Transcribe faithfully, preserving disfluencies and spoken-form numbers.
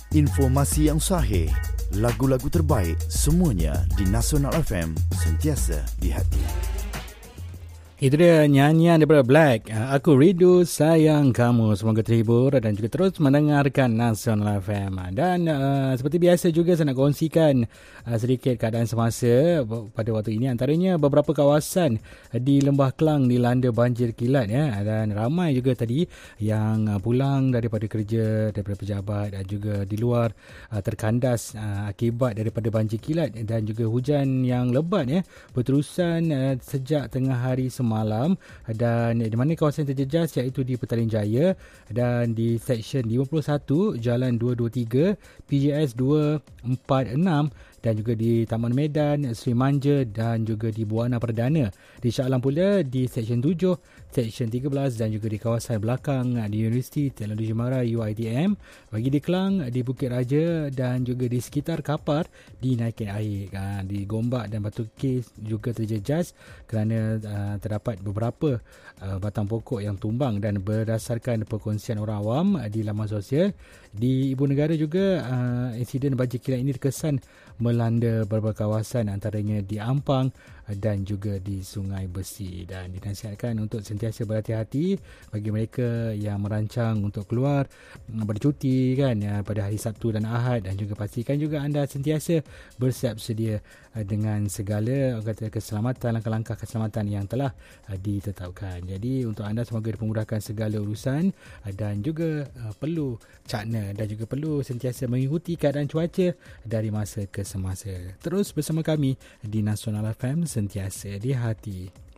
Informasi yang sahih, lagu-lagu terbaik, semuanya di Nasional F M, sentiasa di hati. Itu dia nyanyian daripada Black. Aku rindu sayang kamu. Semoga terhibur dan juga terus mendengarkan Nasional F M. Dan uh, seperti biasa juga saya nak kongsikan uh, sedikit keadaan semasa pada waktu ini. Antaranya beberapa kawasan di Lembah Kelang dilanda banjir kilat ya. Dan ramai juga tadi yang uh, pulang daripada kerja, daripada pejabat dan juga di luar uh, terkandas uh, akibat daripada banjir kilat dan juga hujan yang lebat ya. Berterusan uh, sejak tengah hari semalam. malam dan di mana kawasan terjejas iaitu di Petaling Jaya dan di Seksyen lima puluh satu Jalan dua dua tiga P J S dua empat enam dan juga di Taman Medan, Sri Manja dan juga di Buana Perdana. Di Shah Alam pula di Seksyen tujuh, Seksyen tiga belas dan juga di kawasan belakang di Universiti Teknologi Mara U I T M. Bagi di Kelang, di Bukit Raja dan juga di sekitar Kapar dinaikkan air. Ha, di Gombak dan Batu Kes juga terjejas kerana uh, terdapat beberapa uh, batang pokok yang tumbang dan berdasarkan perkongsian orang awam uh, di laman sosial. Di Ibu Negara juga uh, insiden banjir kilat ini terkesan melanda beberapa kawasan antaranya di Ampang dan juga di Sungai Besi dan dinasihatkan untuk sentiasa berhati-hati bagi mereka yang merancang untuk keluar bercuti kan ya, pada hari Sabtu dan Ahad dan juga pastikan juga anda sentiasa bersiap sedia dengan segala kata keselamatan, langkah-langkah keselamatan yang telah ditetapkan. Jadi untuk anda semoga dipermudahkan segala urusan dan juga perlu cakna dan juga perlu sentiasa mengikuti keadaan cuaca dari masa ke semasa. Terus bersama kami di Nasional F M, sentiasa di hati.